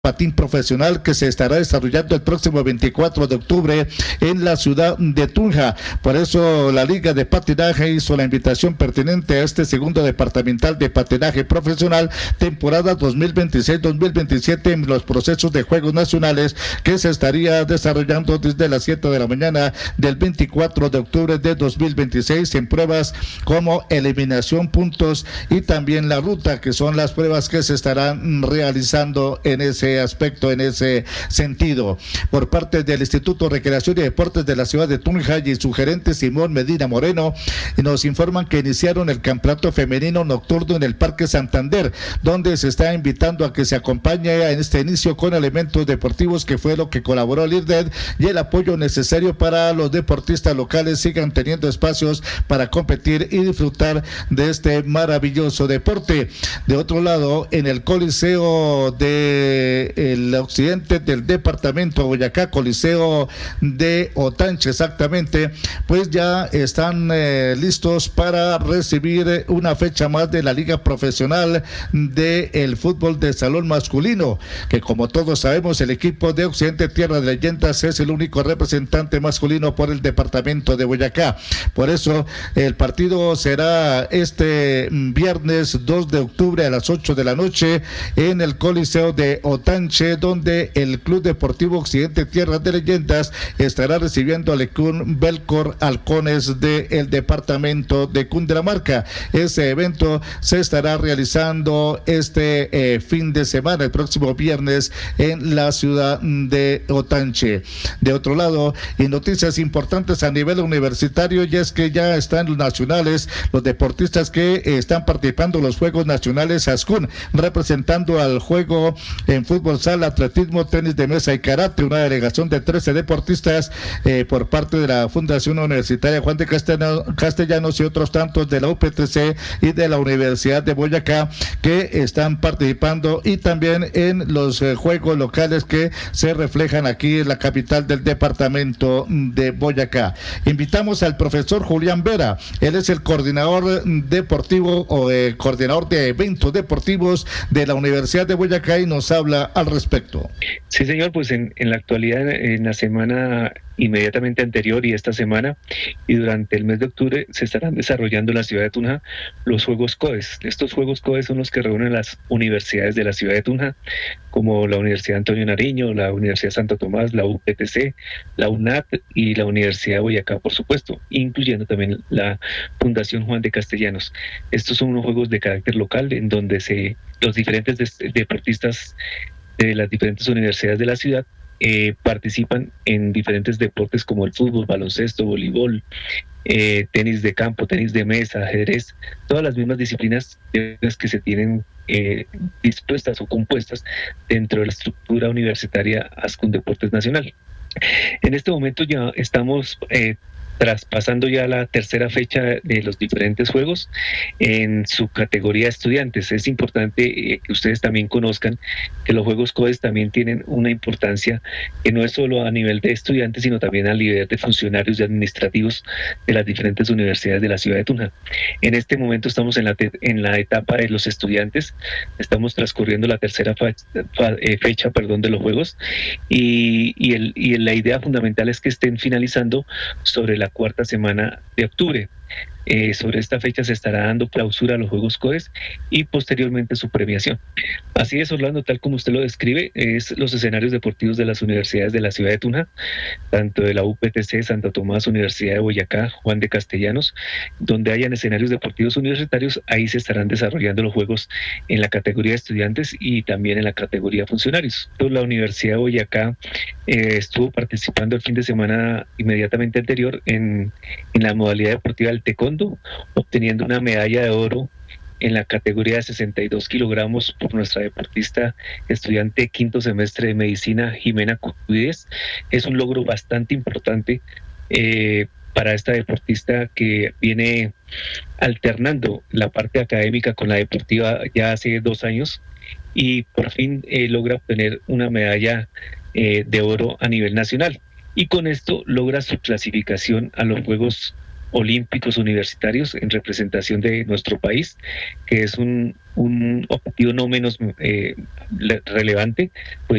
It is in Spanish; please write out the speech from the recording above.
patín profesional que se estará desarrollando el próximo 24 de octubre en la ciudad de Tunja. Por eso la Liga de Patinaje hizo la invitación pertinente a este segundo departamental de patinaje profesional temporada 2026-2027 en los procesos de Juegos Nacionales que se estaría desarrollando desde las 7 de la mañana del 24 de octubre de 2026 en pruebas como eliminación, puntos y también la ruta, que son las pruebas que se estarán realizando en ese aspecto, en ese sentido. Por parte del Instituto de Recreación y Deportes de la ciudad de Tunja y su gerente Simón Medina Moreno, nos informan que iniciaron el campeonato femenino nocturno en el Parque Santander, donde se está invitando a que se acompañe en este inicio con elementos deportivos, que fue lo que colaboró el IRDED, y el apoyo necesario para los deportistas locales sigan teniendo espacios para competir y disfrutar de este maravilloso deporte. De otro lado, en el Coliseo de el occidente del departamento de Boyacá, Coliseo de Otanche exactamente, pues ya están listos para recibir una fecha más de la Liga Profesional del Fútbol de Salón Masculino, que como todos sabemos el equipo de Occidente Tierra de Leyendas es el único representante masculino por el departamento de Boyacá. Por eso el partido será este viernes 2 de octubre a las 8 de la noche en el Coliseo de Otanche, donde el Club Deportivo Occidente Tierra de Leyendas estará recibiendo al Ecun Belcor Halcones del departamento de Cundinamarca. Ese evento se estará realizando este fin de semana, el próximo viernes, en la ciudad de Otanche. De otro lado, y noticias importantes a nivel universitario, y es que ya están los nacionales, los deportistas que están participando en los Juegos Nacionales ASCUN, representando al juego en fútbol sala, atletismo, tenis de mesa y karate. Una delegación de 13 deportistas por parte de la Fundación Universitaria Juan de Castellanos y otros tantos de la UPTC y de la Universidad de Boyacá, que están participando, y también en los juegos locales que se reflejan aquí en la capital del departamento de Boyacá. Invitamos al profesor Julián Vera, él es el coordinador deportivo o coordinador de eventos deportivos de la Universidad de Boyacá, y nos habla al respecto. Sí, señor, pues en la actualidad, en la semana inmediatamente anterior y esta semana y durante el mes de octubre se estarán desarrollando en la ciudad de Tunja los Juegos COES. Estos Juegos COES son los que reúnen las universidades de la ciudad de Tunja, como la Universidad Antonio Nariño, la Universidad Santo Tomás, la UPTC, la UNAT y la Universidad de Boyacá, por supuesto, incluyendo también la Fundación Juan de Castellanos. Estos son unos juegos de carácter local en donde los diferentes deportistas de las diferentes universidades de la ciudad participan en diferentes deportes como el fútbol, baloncesto, voleibol, tenis de campo, tenis de mesa, ajedrez, todas las mismas disciplinas que se tienen dispuestas o compuestas dentro de la estructura universitaria ASCUN Deportes Nacional. En este momento ya estamos traspasando ya la tercera fecha de los diferentes juegos en su categoría de estudiantes. Es importante que ustedes también conozcan que los Juegos COES también tienen una importancia que no es solo a nivel de estudiantes, sino también a nivel de funcionarios y administrativos de las diferentes universidades de la ciudad de Tunja. En este momento estamos en la etapa de los estudiantes, estamos transcurriendo la tercera fecha de los Juegos, y la idea fundamental es que estén finalizando sobre la cuarta semana de octubre. Sobre esta fecha se estará dando clausura a los Juegos COES y posteriormente su premiación. Así es, Orlando, tal como usted lo describe, es los escenarios deportivos de las universidades de la ciudad de Tunja, tanto de la UPTC, Santo Tomás, Universidad de Boyacá, Juan de Castellanos, donde hayan escenarios deportivos universitarios, ahí se estarán desarrollando los Juegos en la categoría de estudiantes y también en la categoría funcionarios. Entonces, la Universidad de Boyacá estuvo participando el fin de semana inmediatamente anterior en la modalidad deportiva del taekwondo, obteniendo una medalla de oro en la categoría de 62 kilogramos por nuestra deportista estudiante quinto semestre de medicina, Jimena Cuides. Es un logro bastante importante para esta deportista que viene alternando la parte académica con la deportiva ya hace 2 años, y por fin logra obtener una medalla de oro a nivel nacional, y con esto logra su clasificación a los Juegos olímpicos universitarios en representación de nuestro país, que es un objetivo no menos relevante, pues